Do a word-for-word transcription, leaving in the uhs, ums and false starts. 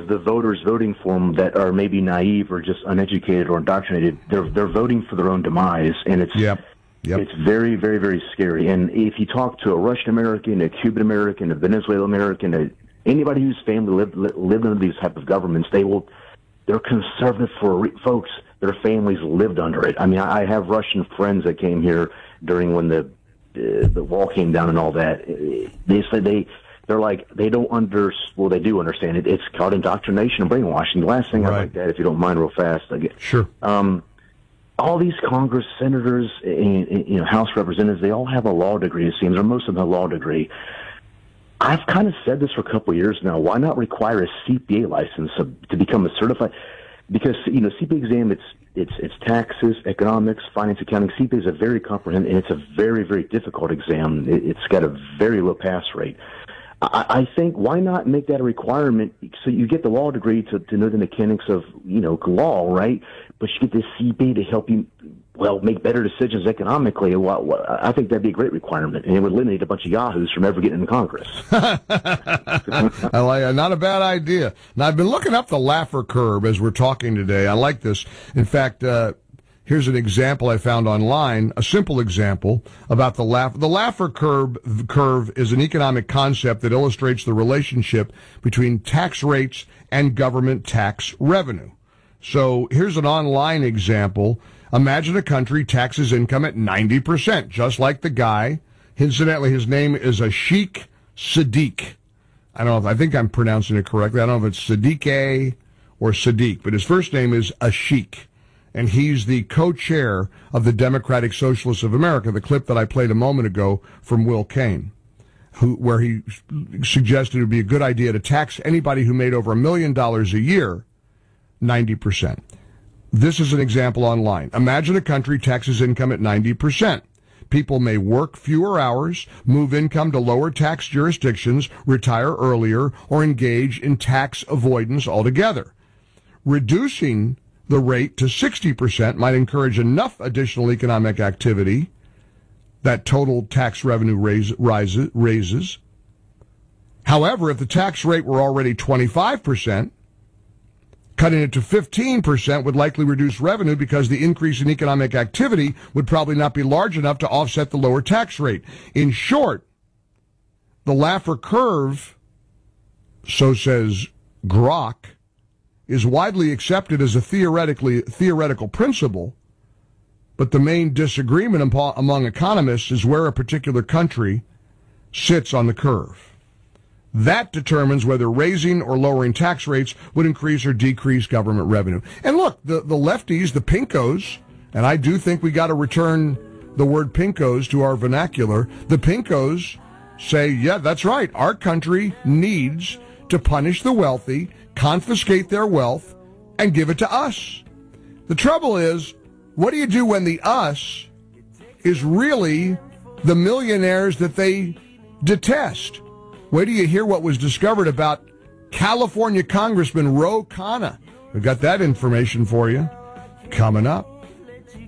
the voters voting for them that are maybe naive or just uneducated or indoctrinated. They're they're voting for their own demise, and it's yep. Yep. it's very, very, very scary. And if you talk to a Russian American, a Cuban American, a Venezuelan American, a, anybody whose family lived lived under these type of governments, they will they're conservative for folks. Their families lived under it. I mean, I have Russian friends that came here during when the uh, the wall came down and all that. They said they. They're like, they don't under, well, they do understand it. It's called indoctrination and brainwashing. The last thing right. I'd like that, if you don't mind real fast. I get, sure. Um, all these Congress senators, and, and, you know, House representatives, they all have a law degree, it seems, or most of them have a law degree. I've kind of said this for a couple of years now. Why not require a C P A license to become a certified? Because, you know, C P A exam, it's, it's, it's taxes, economics, finance, accounting. C P A is a very comprehensive, and it's a very, very difficult exam. It, it's got a very low pass rate. I think why not make that a requirement so you get the law degree to, to know the mechanics of, you know, law, right? But you get this C P A to help you, well, make better decisions economically. Well, well, I think that'd be a great requirement, and it would eliminate a bunch of yahoos from ever getting into Congress. I like it. Not a bad idea. Now, I've been looking up the Laffer curve as we're talking today. I like this. In fact, uh, here's an example I found online, a simple example about the Laffer. The Laffer curve, curve is an economic concept that illustrates the relationship between tax rates and government tax revenue. So here's an online example. Imagine a country taxes income at ninety percent, just like the guy. Incidentally, his name is Ashik Sadiq. I don't know if I think I'm pronouncing it correctly. I don't know if it's Sadiq or Sadiq, but his first name is Ashik. And he's the co-chair of the Democratic Socialists of America, the clip that I played a moment ago from Will Cain, who, where he suggested it would be a good idea to tax anybody who made over a million dollars a year ninety percent. This is an example online. Imagine a country taxes income at ninety percent. People may work fewer hours, move income to lower tax jurisdictions, retire earlier, or engage in tax avoidance altogether. Reducing the rate to sixty percent might encourage enough additional economic activity that total tax revenue raise, rises, raises. However, if the tax rate were already twenty-five percent, cutting it to fifteen percent would likely reduce revenue because the increase in economic activity would probably not be large enough to offset the lower tax rate. In short, the Laffer curve, so says Grok, is widely accepted as a theoretically theoretical principle, but the main disagreement among economists is where a particular country sits on the curve. That determines whether raising or lowering tax rates would increase or decrease government revenue. And look, the, the lefties, the pinkos, and I do think we got to return the word pinkos to our vernacular, the pinkos say, yeah, that's right, our country needs to punish the wealthy, confiscate their wealth, and give it to us. The trouble is, what do you do when the us is really the millionaires that they detest? Wait till you hear what was discovered about California Congressman Ro Khanna. We've got that information for you coming up.